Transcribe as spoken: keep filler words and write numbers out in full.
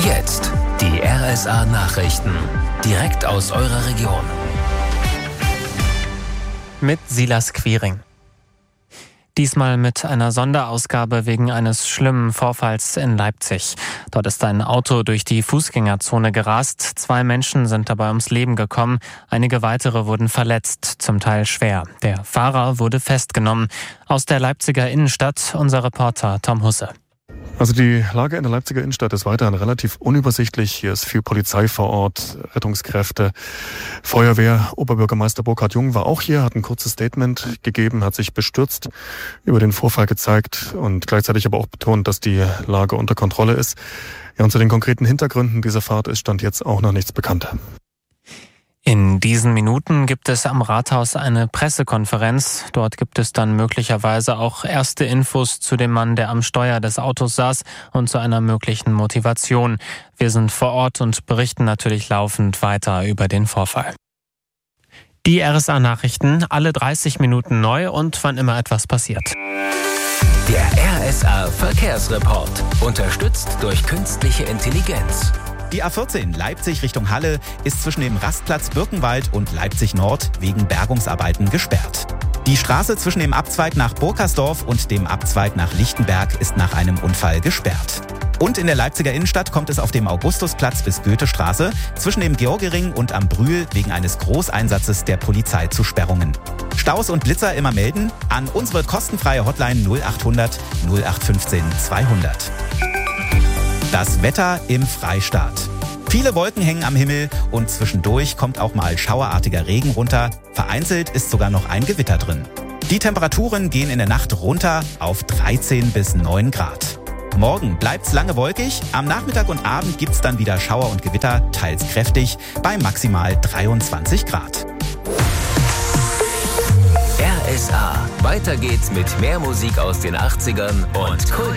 Jetzt die R S A-Nachrichten. Direkt aus eurer Region. Mit Silas Quiring. Diesmal mit einer Sonderausgabe wegen eines schlimmen Vorfalls in Leipzig. Dort ist ein Auto durch die Fußgängerzone gerast. Zwei Menschen sind dabei ums Leben gekommen. Einige weitere wurden verletzt, zum Teil schwer. Der Fahrer wurde festgenommen. Aus der Leipziger Innenstadt unser Reporter Tom Husse. Also die Lage in der Leipziger Innenstadt ist weiterhin relativ unübersichtlich. Hier ist viel Polizei vor Ort, Rettungskräfte, Feuerwehr. Oberbürgermeister Burkhard Jung war auch hier, hat ein kurzes Statement gegeben, hat sich bestürzt über den Vorfall gezeigt und gleichzeitig aber auch betont, dass die Lage unter Kontrolle ist. Ja, und zu den konkreten Hintergründen dieser Fahrt ist Stand jetzt auch noch nichts bekannt. In diesen Minuten gibt es am Rathaus eine Pressekonferenz. Dort gibt es dann möglicherweise auch erste Infos zu dem Mann, der am Steuer des Autos saß und zu einer möglichen Motivation. Wir sind vor Ort und berichten natürlich laufend weiter über den Vorfall. Die R S A-Nachrichten alle dreißig Minuten neu und wann immer etwas passiert. Der R S A-Verkehrsreport. Unterstützt durch künstliche Intelligenz. Die A vierzehn Leipzig Richtung Halle ist zwischen dem Rastplatz Birkenwald und Leipzig Nord wegen Bergungsarbeiten gesperrt. Die Straße zwischen dem Abzweig nach Burkersdorf und dem Abzweig nach Lichtenberg ist nach einem Unfall gesperrt. Und in der Leipziger Innenstadt kommt es auf dem Augustusplatz bis Goethestraße zwischen dem Georgiring und am Brühl wegen eines Großeinsatzes der Polizei zu Sperrungen. Staus und Blitzer immer melden an unsere kostenfreie Hotline null achthundert null acht fünfzehn zweihundert. Das Wetter im Freistaat. Viele Wolken hängen am Himmel und zwischendurch kommt auch mal schauerartiger Regen runter. Vereinzelt ist sogar noch ein Gewitter drin. Die Temperaturen gehen in der Nacht runter auf dreizehn bis neun Grad. Morgen bleibt's lange wolkig. Am Nachmittag und Abend gibt's dann wieder Schauer und Gewitter, teils kräftig, bei maximal dreiundzwanzig Grad. R S A. Weiter geht's mit mehr Musik aus den achtzigern und Kult.